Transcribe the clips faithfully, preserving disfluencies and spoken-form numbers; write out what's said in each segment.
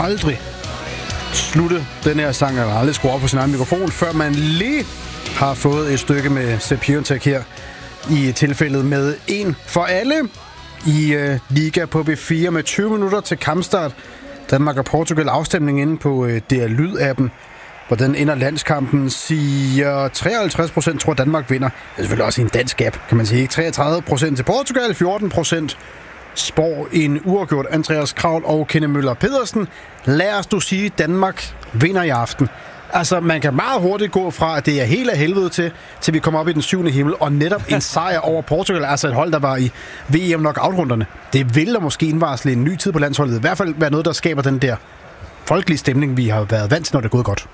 aldrig slutte den her sang, eller aldrig skrue op på sin egen mikrofon, før man lige har fået et stykke med Sepp Piontek her i tilfældet med en for alle i uh, Liga på B fire med tyve minutter til kampstart. Danmark og Portugal afstemning inde på uh, D R Lyd-appen. Hvordan ender landskampen? Siger treoghalvtreds procent tror Danmark vinder. Det er selvfølgelig også en dansk app, kan man sige. treogtredive procent til Portugal, fjorten procent spår en uafgjort. Andreas Kravl og Kenneth Møller Pedersen. Lad os du sige, Danmark vinder i aften. Altså, man kan meget hurtigt gå fra, at det er helt af helvede til, til vi kommer op i den syvende himmel, og netop en sejr over Portugal, altså et hold, der var i V M knockout-runderne. Det vil da måske indvarsle en ny tid på landsholdet. I hvert fald være noget, der skaber den der folkelige stemning, vi har været vant til, når det er gået godt.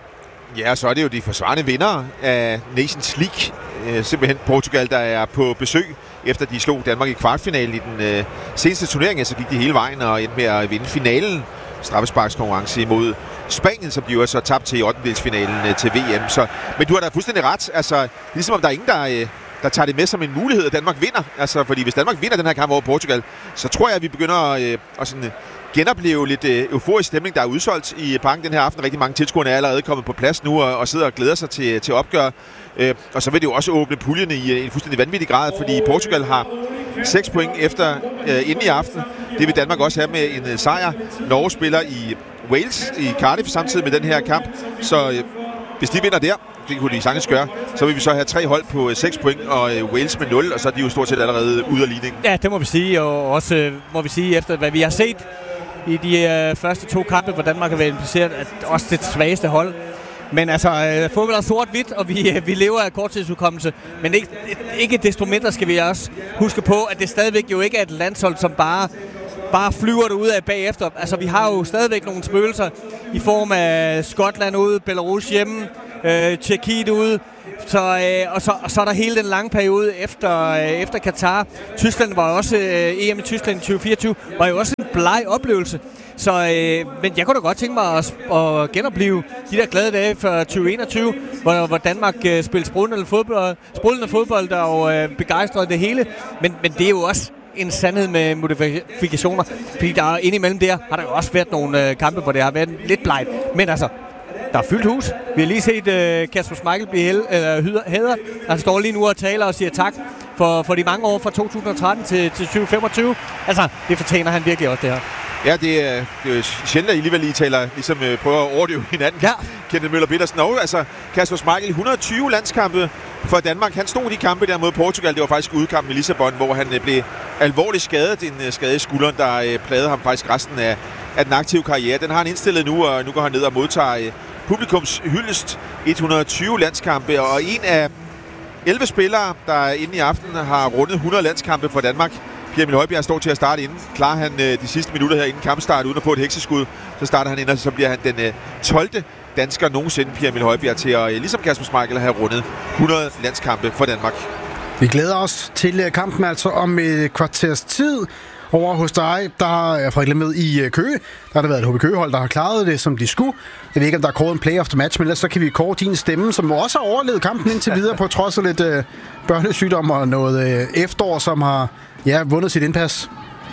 Ja, så er det jo de forsvarende vindere af Nations League. Øh, simpelthen Portugal, der er på besøg, efter de slog Danmark i kvartfinalen i den øh, seneste turnering. Så gik de hele vejen og endte med at vinde finalen. Straffesparkskonkurrence imod Spanien, som de jo så tabt til i ottendedelsfinalen øh, til V M. Så, men du har da fuldstændig ret. Altså, ligesom om der er ingen, der, øh, der tager det med som en mulighed, at Danmark vinder. Altså, fordi hvis Danmark vinder den her kamp over Portugal, så tror jeg, at vi begynder at, øh, at sådan, genopleve lidt øh, euforisk stemning, der er udsolgt i parken den her aften. Rigtig mange tilskuere er allerede kommet på plads nu og, og sidder og glæder sig til, til opgør. Øh, og så vil det jo også åbne puljerne i en fuldstændig vanvittig grad, fordi Portugal har seks point efter øh, inden i aften. Det vil Danmark også have med en øh, sejr. Norge spiller i Wales i Cardiff samtidig med den her kamp. Så øh, hvis de vinder der, det kunne de sagtens gøre, så vil vi så have tre hold på øh, seks point og øh, Wales med nul, og så er de jo stort set allerede ude af ligningen. Ja, det må vi sige, og også øh, må vi sige efter, hvad vi har set i de øh, første to kampe, hvor Danmark har været impliceret, at også det svageste hold. Men altså, øh, fodbold er sort-hvidt, og vi, øh, vi lever af korttidsudkommelse. Men ikke, ikke desto mindre skal vi også huske på, at det stadigvæk jo ikke er et landshold, som bare, bare flyver derude af bagefter. Altså, vi har jo stadigvæk nogle spøgelser i form af Skotland ude, Belarus hjemme, øh, Tjekkiet ude. Så, øh, og, så, og så er der hele den lange periode efter, øh, efter Katar. Tyskland var også, øh, E M i Tyskland i tyve fireogtyve, var jo også en bleg oplevelse. Så, øh, men jeg kunne da godt tænke mig at, at genopleve de der glade dage for tyve enogtyve, hvor, hvor Danmark øh, spillede sprudlende fodbold, sprudlende fodbold og øh, begejstrede det hele. Men, men det er jo også en sandhed med modifikationer, fordi der indimellem der har der jo også været nogle øh, kampe, hvor det har været lidt blegt. Men altså, der er fyldt hus. Vi har lige set uh, Kasper Schmeichel blive hel, uh, hædret. Han står lige nu og taler og siger tak for, for de mange år fra to tusind og tretten til, til tyve femogtyve. Altså, det fortjener han virkelig også, det her. Ja, det er, det er sjældent, at I alligevel lige taler, ligesom uh, prøver at overdøve hinanden. Ja. Kenneth Møller Pedersen. Og altså, Kasper Schmeichel, et hundrede og tyve landskampe for Danmark. Han stod de kampe der mod Portugal. Det var faktisk udkampen i Lissabon, hvor han uh, blev alvorligt skadet. En uh, skade i skulderen, der uh, plagede ham faktisk resten af, af den aktive karriere. Den har han indstillet nu, og nu går han ned og modtager uh, publikums hyldest. et hundrede og tyve landskampe, og en af elleve spillere, der inde i aften har rundet hundrede landskampe for Danmark. Pierre-Emil Højbjerg står til at starte inden. Klarer han øh, de sidste minutter her inden kampstart uden at få et hekseskud, så starter han ind, og så bliver han den øh, tolvte dansker nogensinde, Pierre-Emil Højbjerg, til at, øh, ligesom Kasper Schmeichel, have rundet hundrede landskampe for Danmark. Vi glæder os til kampen altså om et kvarters tid. Over hos dig, der er for eksempel med i Køge. Der har der været et H B Køge-hold, der har klaret det, som de skulle. Jeg ved ikke, om der er kåret en play of the match, men ellers så kan vi kåre din stemme, som også har overlevet kampen indtil videre, på trods af lidt øh, børnesygdom og noget øh, efterår, som har ja, vundet sit indpas.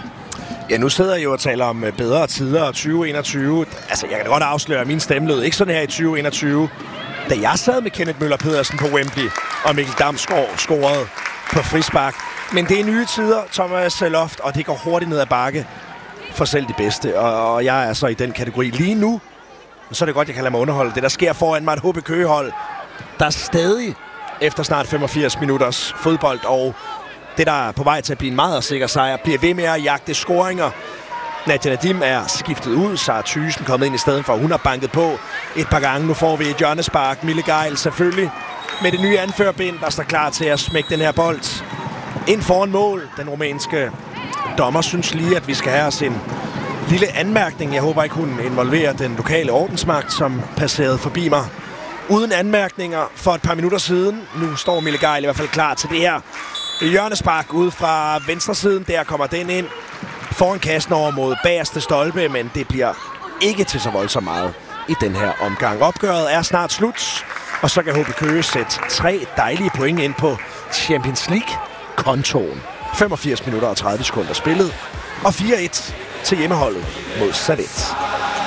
Ja, nu sidder jeg jo og taler om bedre tider, tyve enogtyve. Altså, jeg kan da godt afsløre, at min stemme lød ikke sådan her i tyve enogtyve. Da jeg sad med Kenneth Møller Pedersen på Wembley, og Mikkel Damsgaard scorede på frispark. Men det er nye tider, Thomas Loft, og det går hurtigt ned ad bakke for selv de bedste. Og, og jeg er så i den kategori lige nu. Så er det godt, jeg kan lade mig underholde. Det, der sker foran mig, et H B Køge-hold, der er stadig efter snart femogfirs minutters fodbold, og det, der er på vej til at blive en meget sikker sejr, bliver ved med at jagte scoringer. Nadia Nadim er skiftet ud, Sara Thyssen kommet ind i stedet for, hun har banket på et par gange. Nu får vi et hjørnespark, Mille Geil selvfølgelig med det nye anførbind, der står klar til at smække den her bold ind foran mål. Den rumænske dommer synes lige, at vi skal have os en lille anmærkning. Jeg håber ikke, hun involverer den lokale ordensmagt, som passerede forbi mig uden anmærkninger for et par minutter siden. Nu står Mille Geil i hvert fald klar til det her hjørnespark ude fra venstre siden. Der kommer den ind foran kassen over mod bagerste stolpe, men det bliver ikke til så voldsomt meget i den her omgang. Opgøret er snart slut, og så kan H B Køge sætte tre dejlige point ind på Champions League-kontoen. femogfirs minutter og tredive sekunder spillet, og fire et til hjemmeholdet mod Servette.